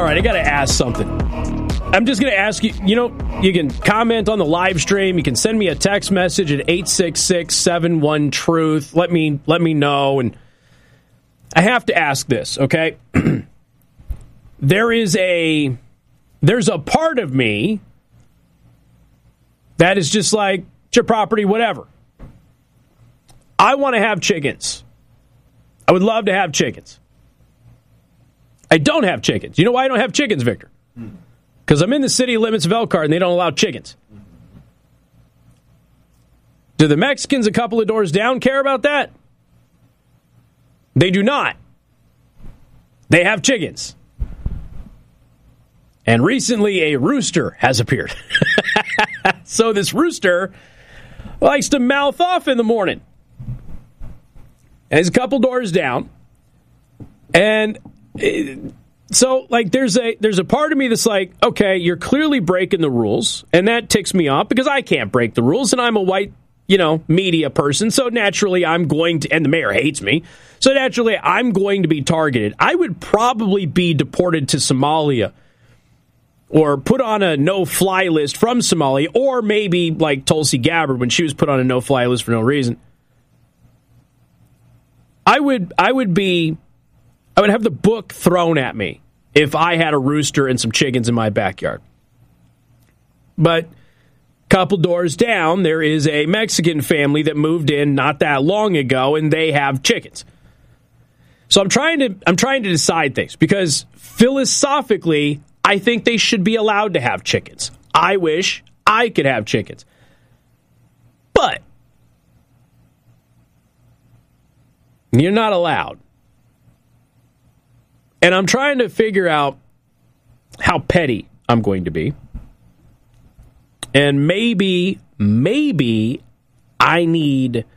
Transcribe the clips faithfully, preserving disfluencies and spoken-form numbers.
right, I got to ask something. I'm just going to ask you, you know, you can comment on the live stream. You can send me a text message at eight six six, seven one, truth. Let me, let me know. And I have to ask this, okay? There is a, there's a part of me that is just like, it's your property, whatever. I want to have chickens. I would love to have chickens. I don't have chickens. You know why I don't have chickens, Victor? Because I'm in the city limits of Elkhart and they don't allow chickens. Do the Mexicans a couple of doors down care about that? They do not. They have chickens. And recently a rooster has appeared. So this rooster likes to mouth off in the morning. And he's a couple doors down. And it, so, like, there's a there's a part of me that's like, okay, you're clearly breaking the rules. And that ticks me off because I can't break the rules. And I'm a white, you know, media person. So naturally I'm going to, and the mayor hates me. So naturally I'm going to be targeted. I would probably be deported to Somalia or put on a no-fly list from Somalia, or maybe like Tulsi Gabbard when she was put on a no-fly list for no reason. I would I would be I would have the book thrown at me if I had a rooster and some chickens in my backyard. But a couple doors down, there is a Mexican family that moved in not that long ago, and they have chickens. So I'm trying to I'm trying to decide things because philosophically, I think they should be allowed to have chickens. I wish I could have chickens. But you're not allowed. And I'm trying to figure out how petty I'm going to be. And maybe, maybe I need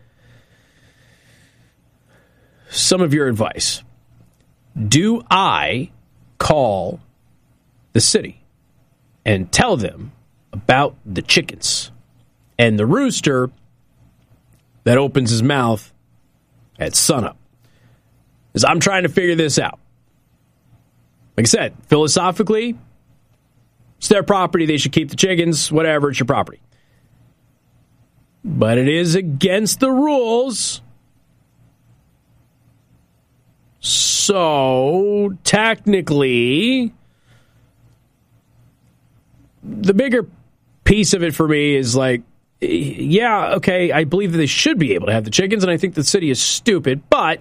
some of your advice. Do I call the city and tell them about the chickens and the rooster that opens his mouth at sunup? Because I'm trying to figure this out. Like I said, philosophically, it's their property. They should keep the chickens. Whatever, it's your property. But it is against the rules. So, technically, the bigger piece of it for me is like, yeah, okay, I believe that they should be able to have the chickens, and I think the city is stupid, but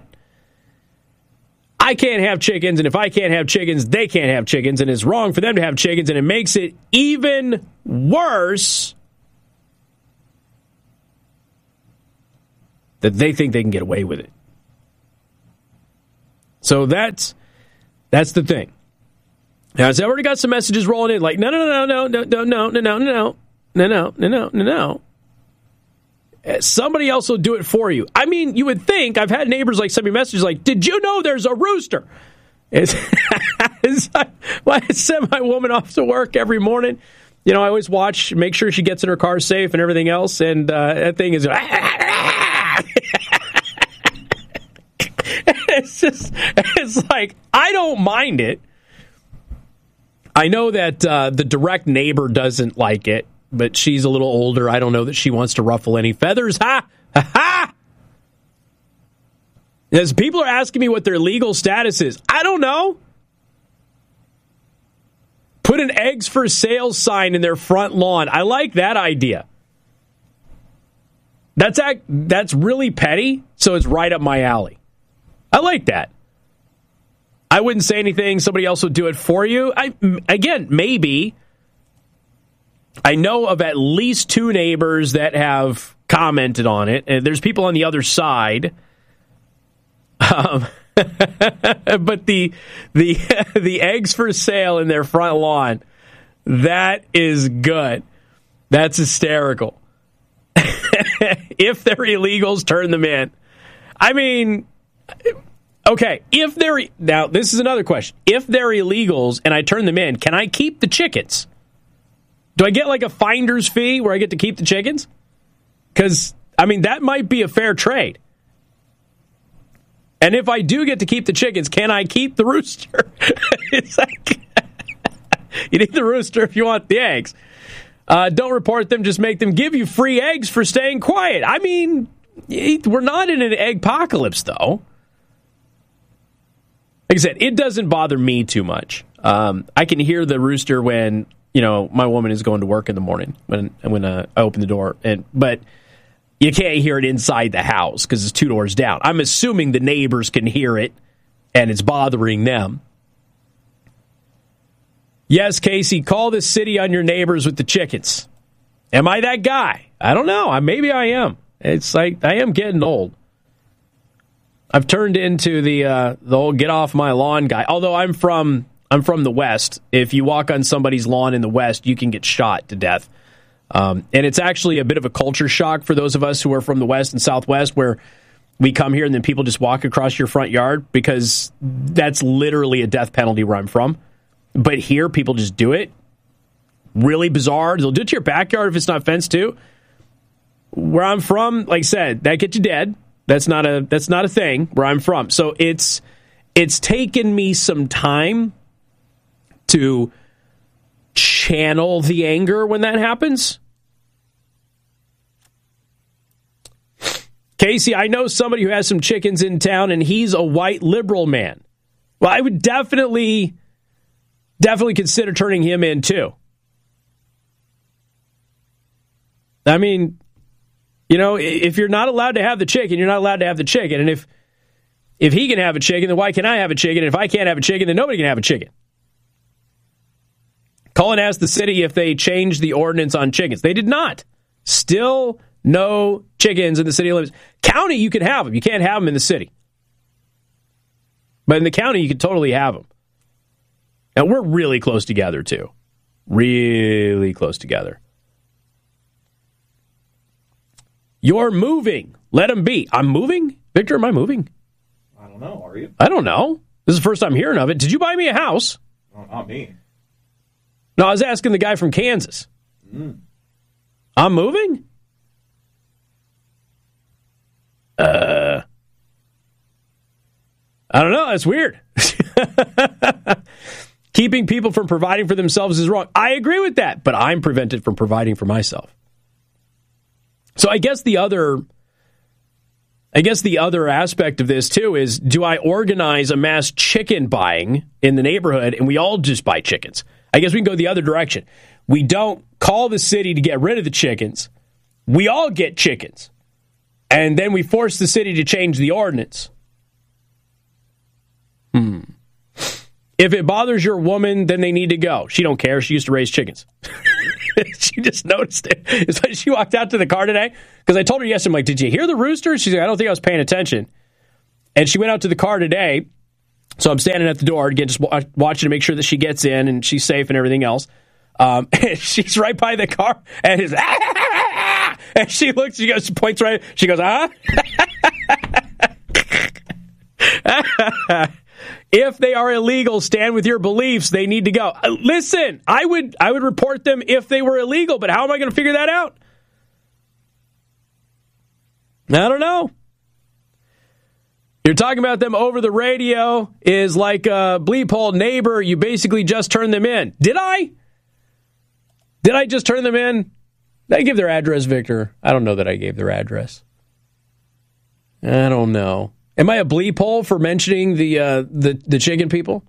I can't have chickens, and if I can't have chickens, they can't have chickens, and it's wrong for them to have chickens, and it makes it even worse that they think they can get away with it. So that's that's the thing. Now, I've already got some messages rolling in, like, no, no, no, no, no, no, no, no, no, no, no, no, no, no, no, no. Somebody else will do it for you. I mean, you would think, I've had neighbors like send me messages like, did you know there's a rooster? It's, it's like, well, I send my woman off to work every morning. You know, I always watch, make sure she gets in her car safe and everything else. And uh, that thing is, it's just, it's like, I don't mind it. I know that uh, the direct neighbor doesn't like it. But she's a little older. I don't know that she wants to ruffle any feathers. Ha! Ha! Ha! As people are asking me what their legal status is, I don't know. Put an eggs for sale sign in their front lawn. I like that idea. That's act, that's really petty, so it's right up my alley. I like that. I wouldn't say anything. Somebody else would do it for you. I again, maybe. I know of at least two neighbors that have commented on it, and there's people on the other side. Um, but the the the eggs for sale in their front lawn, that is good. That's hysterical. If they're illegals, turn them in. I mean, okay, if they're now this is another question. If they're illegals and I turn them in, can I keep the chickens? Do I get like a finder's fee where I get to keep the chickens? Because, I mean, that might be a fair trade. And if I do get to keep the chickens, can I keep the rooster? It's like, You need the rooster if you want the eggs. Uh, don't report them, just make them give you free eggs for staying quiet. I mean, we're not in an egg apocalypse, though. Like I said, it doesn't bother me too much. Um, I can hear the rooster when, you know, my woman is going to work in the morning when when uh, I open the door. And but you can't hear it inside the house because it's two doors down. I'm assuming the neighbors can hear it, and it's bothering them. Yes, Casey, call the city on your neighbors with the chickens. Am I that guy? I don't know. I, maybe I am. It's like I am getting old. I've turned into the uh, the old get off my lawn guy. Although I'm from I'm from the West. If you walk on somebody's lawn in the West, you can get shot to death. Um, and it's actually a bit of a culture shock for those of us who are from the West and Southwest, where we come here and then people just walk across your front yard, because that's literally a death penalty where I'm from. But here, people just do it. Really bizarre. They'll do it to your backyard if it's not fenced too. Where I'm from, like I said, that gets you dead. That's not a that's not a thing where I'm from. So it's it's taken me some time to channel the anger when that happens. Casey, I know somebody who has some chickens in town, and he's a white liberal man. Well, I would definitely, definitely consider turning him in, too. I mean, you know, if you're not allowed to have the chicken, you're not allowed to have the chicken. And if if he can have a chicken, then why can't I have a chicken? And if I can't have a chicken, then nobody can have a chicken. Call and ask the city if they changed the ordinance on chickens. They did not. Still no chickens in the city limits. County, you can have them. You can't have them in the city. But in the county, you can totally have them. And we're really close together, too. Really close together. You're moving. Let them be. I'm moving? Victor, am I moving? I don't know. Are you? I don't know. This is the first time hearing of it. Did you buy me a house? No, not me. No, I was asking the guy from Kansas. Mm. I'm moving? Uh, I don't know. That's weird. Keeping people from providing for themselves is wrong. I agree with that, but I'm prevented from providing for myself. So I guess the other, I guess the other aspect of this too is, do I organize a mass chicken buying in the neighborhood and we all just buy chickens? I guess we can go the other direction. We don't call the city to get rid of the chickens. We all get chickens. And then we force the city to change the ordinance. Hmm. If it bothers your woman, then they need to go. She don't care. She used to raise chickens. She just noticed it. It's like she walked out to the car today. Because I told her yesterday, I'm like, did you hear the rooster? She's like, I don't think I was paying attention. And she went out to the car today. So I'm standing at the door, again, just watching to make sure that she gets in and she's safe and everything else. Um, and she's right by the car, and is and she looks, she goes, she points right, she goes, ah. If they are illegal, stand with your beliefs. They need to go. Uh, listen, I would, I would report them if they were illegal, but how am I going to figure that out? I don't know. You're talking about them over the radio is like a bleep hole neighbor. You basically just turned them in. Did I? Did I just turn them in? Did I give their address, Victor? I don't know that I gave their address. I don't know. Am I a bleep hole for mentioning the uh, the the chicken people?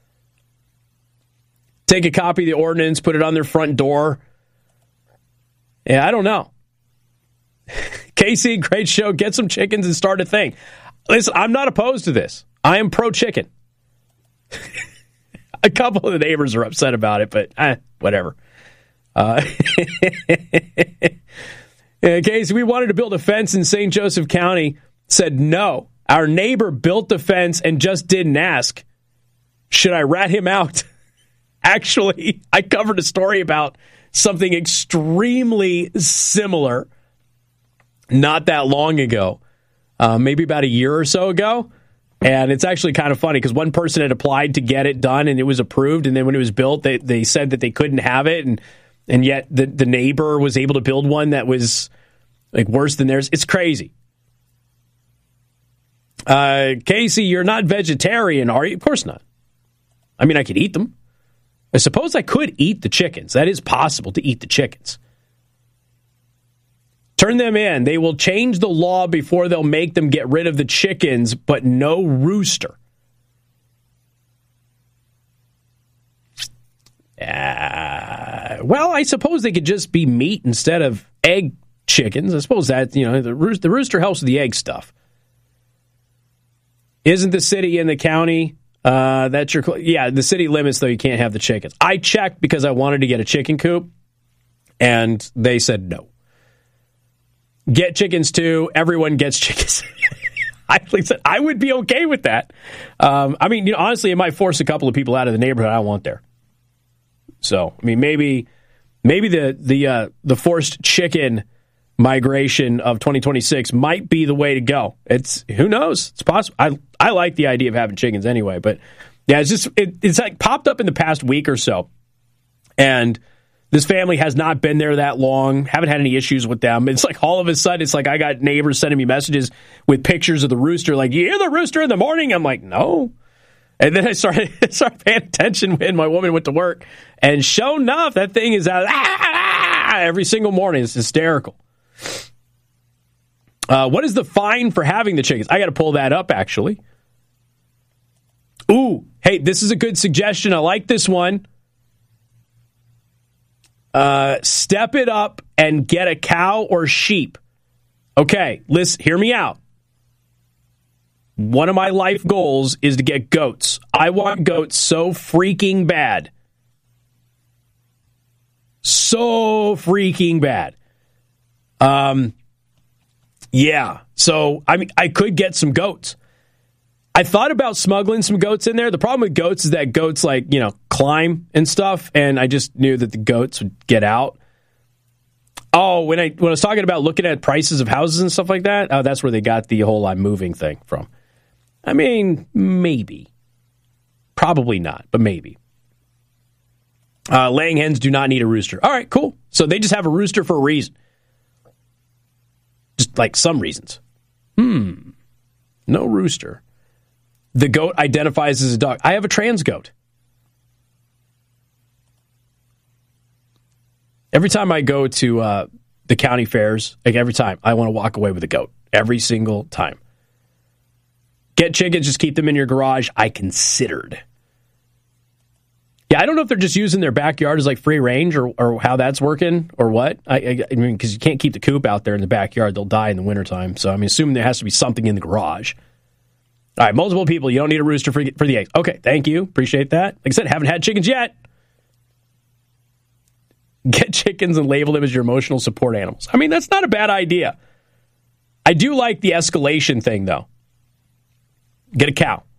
Take a copy of the ordinance, put it on their front door. Yeah, I don't know. Casey, great show. Get some chickens and start a thing. Listen, I'm not opposed to this. I am pro-chicken. A couple of the neighbors are upset about it, but eh, whatever. Uh, in case we wanted to build a fence in Saint Joseph County, said no. Our neighbor built the fence and just didn't ask. Should I rat him out? Actually, I covered a story about something extremely similar not that long ago, uh, maybe about a year or so ago. And it's actually kind of funny because one person had applied to get it done and it was approved. And then when it was built, they, they said that they couldn't have it. And and yet the, the neighbor was able to build one that was like worse than theirs. It's crazy. Uh, Casey, you're not vegetarian, are you? Of course not. I mean, I could eat them. I suppose I could eat the chickens. That is possible to eat the chickens. Turn them in. They will change the law before they'll make them get rid of the chickens, but no rooster. Uh, well, I suppose they could just be meat instead of egg chickens. I suppose that, you know, the rooster, the rooster helps with the egg stuff. Isn't the city and the county, uh, that's your, yeah, the city limits, though, you can't have the chickens. I checked because I wanted to get a chicken coop, and they said no. Get chickens, too. Everyone gets chickens. I said I would be okay with that. Um, I mean, you know, honestly, it might force a couple of people out of the neighborhood I don't want there. So, I mean, maybe maybe the the uh, the forced chicken migration of twenty twenty-six might be the way to go. It's who knows? It's possible. I I like the idea of having chickens anyway, but yeah, it's just it, it's like popped up in the past week or so, and this family has not been there that long. Haven't had any issues with them. It's like all of a sudden, it's like I got neighbors sending me messages with pictures of the rooster. Like, you hear the rooster in the morning? I'm like, no. And then I started, started paying attention when my woman went to work. And sure enough, that thing is out ah, every single morning. It's hysterical. Uh, what is the fine for having the chickens? I got to pull that up, actually. Ooh, hey, this is a good suggestion. I like this one. Uh, step it up and get a cow or sheep. Okay, listen, hear me out. One of my life goals is to get goats. I want goats so freaking bad. So freaking bad. Um, yeah. So, I mean, I could get some goats. I thought about smuggling some goats in there. The problem with goats is that goats, like, you know, climb and stuff, and I just knew that the goats would get out. Oh, when I when I was talking about looking at prices of houses and stuff like that, oh, that's where they got the whole I'm moving thing from. I mean, maybe. Probably not, but maybe. Uh, laying hens do not need a rooster. All right, cool. So they just have a rooster for a reason. Just like some reasons. Hmm. No rooster. The goat identifies as a dog. I have a trans goat. Every time I go to uh, the county fairs, like every time, I want to walk away with a goat. Every single time. Get chickens, just keep them in your garage. I considered. Yeah, I don't know if they're just using their backyard as like free range or, or how that's working or what. I, I, I mean, because you can't keep the coop out there in the backyard. They'll die in the wintertime. So I'm assuming there has to be something in the garage. All right, multiple people. You don't need a rooster for, for the eggs. Okay, thank you. Appreciate that. Like I said, haven't had chickens yet. Get chickens and label them as your emotional support animals. I mean, that's not a bad idea. I do like the escalation thing, though. Get a cow.